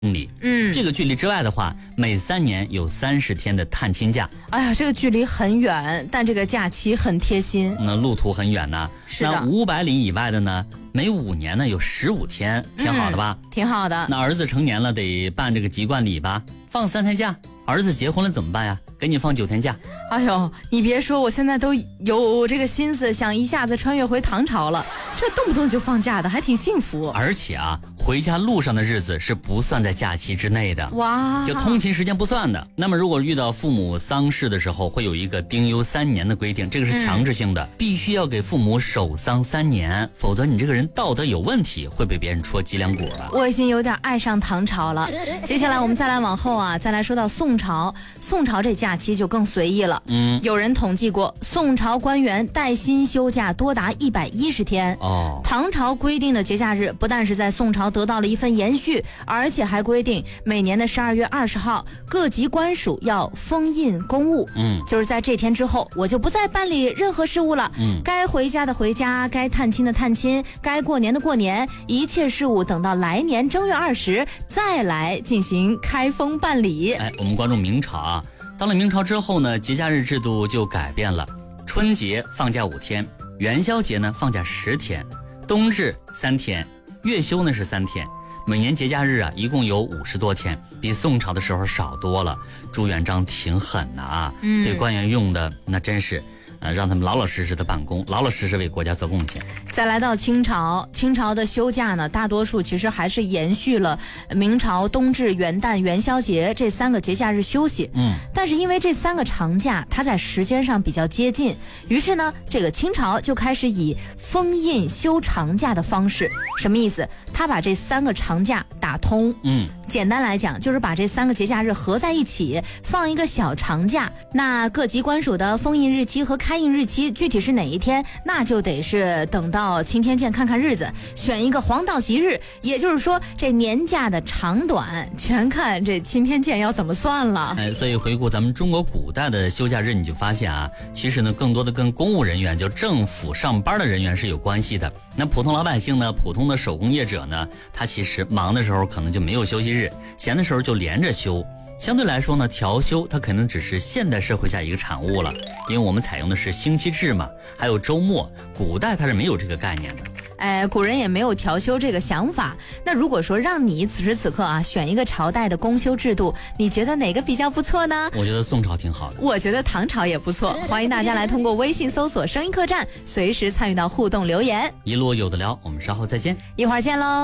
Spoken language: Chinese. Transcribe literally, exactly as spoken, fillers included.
公里。嗯，这个距离之外的话，每三年有三十天的探亲假。 哎呀，这个距离很远，但这个假期很贴心。 那路途很远呢。 是的。 那五百里以外的呢，每五年呢有十五天，挺好的吧？ 嗯、挺好的。 那儿子成年了，得办这个籍贯礼吧，放三天假。儿子结婚了怎么办呀？给你放九天假。 哎呦，你别说，我现在都有这个心思，想一下子穿越回唐朝了。这动不动就放假的，还挺幸福。 而且啊，回家路上的日子是不算在假期之内的。 哇， 就通勤时间不算的。那么如果遇到父母丧事的时候，会有一个丁忧三年的规定，这个是强制性的，嗯、必须要给父母守丧三年，否则你这个人道德有问题，会被别人戳脊梁骨的。 我已经有点爱上唐朝了。接下来我们再来往后啊，再来说到宋朝。宋朝这假期就更随意了。嗯，有人统计过，宋朝官员带薪休假多达一百一十天。哦，唐朝规定的节假日不但是在宋朝得到了一份延续，而且还规定每年的十二月二十号，各级官署要封印公务。嗯，就是在这天之后，我就不再办理任何事务了。嗯，该回家的回家，该探亲的探亲，该过年的过年，一切事务等到来年正月二十再来进行开封办理。 哎，我们关注明朝啊。到了明朝之后呢，节假日制度就改变了。春节放假五天，元宵节呢放假十天，冬至三天，月休呢是三天。每年节假日啊，一共有五十多天，比宋朝的时候少多了。朱元璋挺狠的啊，嗯、对官员用的那真是。呃，让他们老老实实的办公，老老实实为国家做贡献。 再来到清朝，清朝的休假呢，大多数其实还是延续了明朝冬至、元旦、元宵节这三个节假日休息。嗯，但是因为这三个长假，它在时间上比较接近，于是呢，这个清朝就开始以封印休长假的方式，什么意思？他把这三个长假打通。嗯，简单来讲，就是把这三个节假日合在一起，放一个小长假。那各级官署的封印日期和开印日期具体是哪一天，那就得是等到钦天监看看日子，选一个黄道吉日。也就是说，这年假的长短全看这钦天监要怎么算了。 哎，所以回顾咱们中国古代的休假日，你就发现啊，其实呢，更多的跟公务人员，就政府上班的人员是有关系的。那普通老百姓呢，普通的手工业者呢，他其实忙的时候可能就没有休息日，闲的时候就连着休。相对来说呢，调休它可能只是现代社会下一个产物了，因为我们采用的是星期制嘛，还有周末，古代它是没有这个概念的。 哎，古人也没有调休这个想法。那如果说让你此时此刻啊选一个朝代的公休制度，你觉得哪个比较不错呢？ 我觉得宋朝挺好的。 我觉得唐朝也不错。欢迎大家来通过微信搜索声音客栈，随时参与到互动留言。 一路有的聊，我们稍后再见。 一会儿见喽。